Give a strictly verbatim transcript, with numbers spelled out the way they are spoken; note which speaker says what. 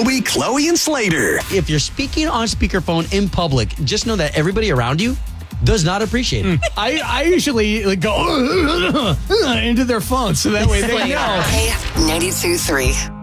Speaker 1: Toby, Chloe, and Slater.
Speaker 2: If you're speaking on speakerphone in public, just know that everybody around you does not appreciate it.
Speaker 3: I, I usually like, go into their phone so that way they know.
Speaker 4: ninety-two point three